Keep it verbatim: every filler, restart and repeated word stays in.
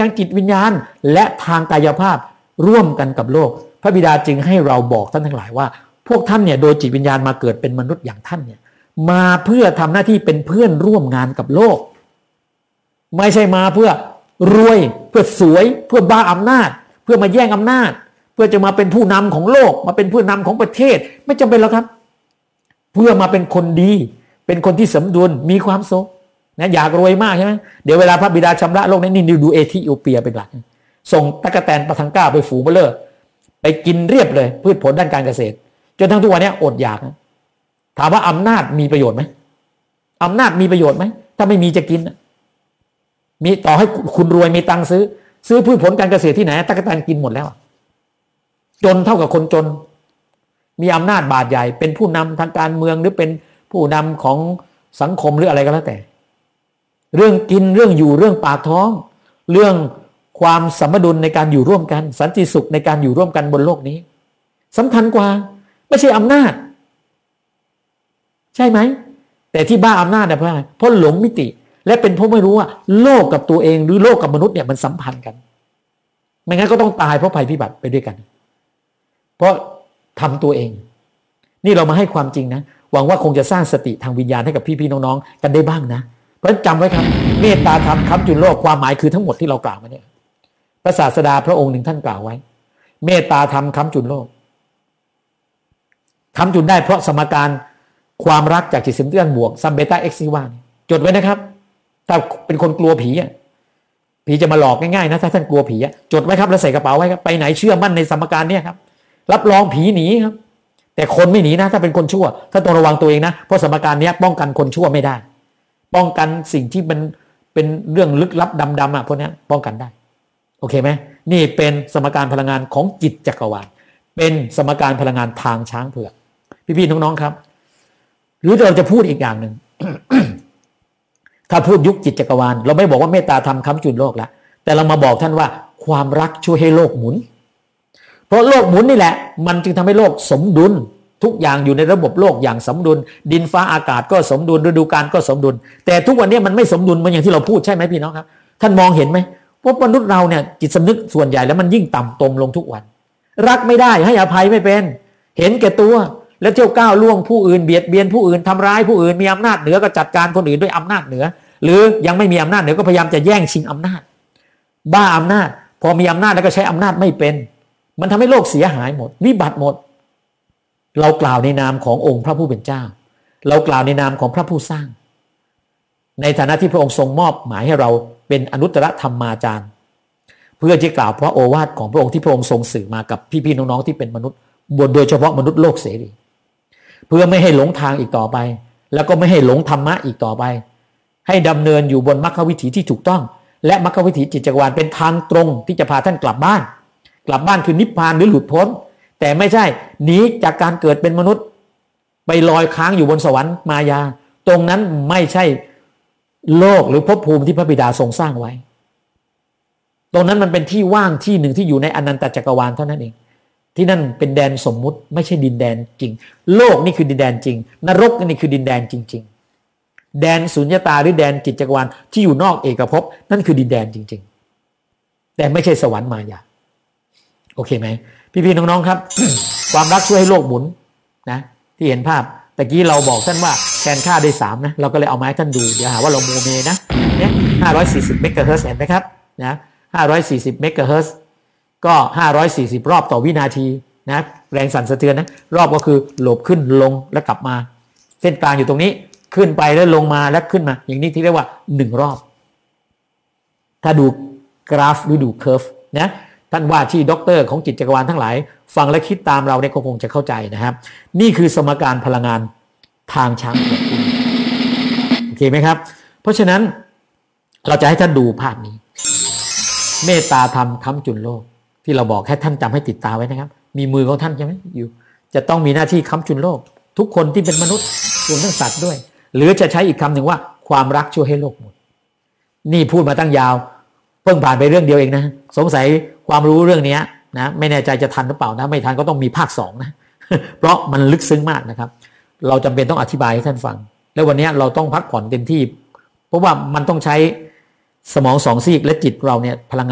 ทางจิตวิญญาณและทางกายภาพร่วมกันกับโลกพระบิดาจึงให้เราบอกท่านทั้งหลายว่าพวกท่านเนี่ยโดยจิตวิญญาณมาเกิดเป็นมนุษย์อย่างท่านเนี่ยมาเพื่อทำหน้าที่เป็นเพื่อนร่วมงานกับโลกไม่ใช่มาเพื่อรวยเพื่อสวยเพื่อบ้าอำนาจเพื่อมาแย่งอำนาจเพื่อจะมาเป็นผู้นำของโลกมาเป็นผู้นำของประเทศไม่จำเป็นแล้วครับเพื่อมาเป็นคนดีเป็นคนที่สมดุลมีความสุขนะอยากรวยมากใช่ไหมเดี๋ยวเวลาพระบิดาชำระโลกนี้นี่ดูเอธิโอเปียเป็นหลักส่งตะกแตนปะทังก้าไปฝูงเบลอไปกินเรียบเลยพืชผลด้านการเกษตรจนทั้งทุกวันนี้อดอยากนะถามว่าอำนาจมีประโยชน์ไหมอำนาจมีประโยชน์ไหมถ้าไม่มีจะกินมีต่อให้คุณรวยมีตังค์ซื้อซื้อพืชผลการเกษตรที่ไหนตะกแตนกินหมดแล้วจนเท่ากับคนจนมีอำนาจบาดใหญ่เป็นผู้นำทางการเมืองหรือเป็นผู้นำของสังคมหรืออะไรก็แล้วแต่เรื่องกินเรื่องอยู่เรื่องปากท้องเรื่องความสมดุลในการอยู่ร่วมกันสันติสุขในการอยู่ร่วมกันบนโลกนี้สำคัญกว่าไม่ใช่อำนาจใช่ไหมแต่ที่บ้าอำนาจเนี่ยเพราะอะไรเพราะหลงมิติและเป็นเพราะไม่รู้ว่าโลกกับตัวเองหรือโลกกับมนุษย์เนี่ยมันสัมพันธ์กันไม่งั้นก็ต้องตายเพราะภัยพิบัติไปด้วยกันเพราะทำตัวเองนี่เรามาให้ความจริงนะหวังว่าคงจะสร้างสติทางวิญญาณให้กับพี่ๆน้องๆกันได้บ้างนะเพราะฉะนั้นจำไว้ครับเมตตาธรรมค้ำจุนโลกความหมายคือทั้งหมดที่เรากล่าวมาเนี่ยพระศาสดาพระองค์หนึ่งท่านกล่าวไว้เมตตาธรรมค้ำจุนโลกค้ำจุนได้เพราะสมการความรักจากจิตสมเด็จบวกซัมเบต้าเอ็กซ์ซีวาจดไว้นะครับถ้าเป็นคนกลัวผีอ่ะผีจะมาหลอกง่ายๆนะถ้าท่านกลัวผีอ่ะจดไว้ครับแล้วใส่กระเป๋าไว้ครับไปไหนเชื่อมั่นในสมการเนี่ยครับรับรองผีหนีครับแต่คนไม่หนีนะถ้าเป็นคนชั่วถ้าต้องระวังตัวเองนะเพราะสมการนี้ป้องกันคนชั่วไม่ได้ป้องกันสิ่งที่มันเป็นเรื่องลึกลับดำๆอ่ะพวกนี้ป้องกันได้โอเคไหมนี่เป็นสมการพลังงานของจิตจักรวาลเป็นสมการพลังงานทางช้างเผือกพี่ๆน้องๆครับหรือเราจะพูดอีกอย่างหนึ่ง ถ้าพูดยุคจิตจักรวาลเราไม่บอกว่าเมตตาธรรมค้ำจุนโลกแล้วแต่เรามาบอกท่านว่าความรักช่วยให้โลกหมุนเพราะโลกหมุนนี่แหละมันจึงทำให้โลกสมดุลทุกอย่างอยู่ในระบบโลกอย่างสมดุลดินฟ้าอากาศก็สมดุลฤดูกาลก็สมดุลแต่ทุกวันนี้มันไม่สมดุลเหมือนอย่างที่เราพูดใช่ไหมพี่น้องครับท่านมองเห็นไหมว่ามนุษย์เราเนี่ยจิตสำนึกส่วนใหญ่แล้วมันยิ่งต่ำตมลงทุกวันรักไม่ได้ให้อภัยไม่เป็นเห็นแก่ตัวแล้วเที่ยวก้าวล่วงผู้อื่นเบียดเบียนผู้อื่นทำร้ายผู้อื่นมีอำนาจเหนือก็จัดการคนอื่นด้วยอำนาจเหนือหรือยังไม่มีอำนาจเหนือก็พยายามจะแย่งชิงอำนาจบ้าอำนาจพอมีอำนาจแล้วก็ใช้อำนาจไม่เป็นมันทำให้โลกเสียหายหมดวิบัติหมดเรากล่าวในนามขององค์พระผู้เป็นเจ้าเรากล่าวในนามของพระผู้สร้างในฐานะที่พระองค์ทรงมอบหมายให้เราเป็นอนุตตรธรรมาจารย์เพื่อที่กล่าวพระโอวาทของพระองค์ที่พระองค์ทรงสื่อมากับพี่ๆน้องๆที่เป็นมนุษย์บนโดยเฉพาะมนุษย์โลกเสรีเพื่อไม่ให้หลงทางอีกต่อไปแล้วก็ไม่ให้หลงธรรมะอีกต่อไปให้ดำเนินอยู่บนมรรควิถีที่ถูกต้องและมรรควิถีจิตจักรวาลเป็นทางตรงที่จะพาท่านกลับบ้านกลับบ้านคือนิพพานหรือหลุดพ้นแต่ไม่ใช่หนีจากการเกิดเป็นมนุษย์ไปลอยค้างอยู่บนสวรรค์มายาตรงนั้นไม่ใช่โลกหรือภพภูมิที่พระบิดาทรงสร้างไว้ตรงนั้นมันเป็นที่ว่างที่หนึ่งที่อยู่ในอนันตจักรวาลเท่านั้นเองที่นั่นเป็นแดนสมมุติไม่ใช่ดินแดนจริงโลกนี่คือดินแดนจริงนรกนี่คือดินแดนจริงๆแดนสุญญตาหรือแดนจิตจักรวาลที่อยู่นอกเอกภพนั่นคือดินแดนจริงๆแต่ไม่ใช่สวรรค์มายาโอเคไหมพี่ๆน้องๆครับ ความรักช่วยให้โลกหมุนนะที่เห็นภาพตะกี้เราบอกท่านว่าแทนค่าได้สามนะเราก็เลยเอามาให้ท่านดูเดี๋ยวหาว่าเราโมเมนะเนี่ยห้าร้อยสี่สิบเมกะเฮิรตซ์เห็นไหมครับนะห้าร้อยสี่สิบเมกะเฮิรตซ์ก็ห้าร้อยสี่สิบรอบต่อวินาทีนะแรงสั่นสะเทือนนะรอบก็คือโหลบขึ้นลงแล้วกลับมาเส้นกลางอยู่ตรงนี้ขึ้นไปแล้วลงมาแล้วขึ้นมาอย่างนี้ที่เรียกว่าหนึ่งรอบถ้าดูกราฟหรือดูเคอร์ฟนะท่านว่าที่ด็อกเตอร์ของจิตจักรวาลทั้งหลายฟังและคิดตามเราเนี่ยก็คงจะเข้าใจนะครับนี่คือสมการพลังงานทางช้างเผือกโอเคไหมครับเพราะฉะนั้นเราจะให้ท่านดูภาพนี้เมตตาธรรมค้ำจุนโลกที่เราบอกให้ท่านจำให้ติดตาไว้นะครับมีมือของท่านใช่ไหมอยู่จะต้องมีหน้าที่ค้ำจุนโลกทุกคนที่เป็นมนุษย์รวมทั้งสัตว์ด้วยหรือจะใช้อีกคำหนึ่งว่าความรักช่วยให้โลกหมุนนี่พูดมาตั้งยาวเพิ่งผ่านไปเรื่องเดียวเองนะสงสัยความรู้เรื่องนี้นะไม่แน่ใจจะทันหรือเปล่านะไม่ทันก็ต้องมีภาคสองนะ เพราะมันลึกซึ้งมากนะครับเราจำเป็นต้องอธิบายให้ท่านฟังแล้ววันนี้เราต้องพักผ่อนเต็มที่เพราะว่ามันต้องใช้สมองสองซีกและจิตเราเนี่ยพลังงาน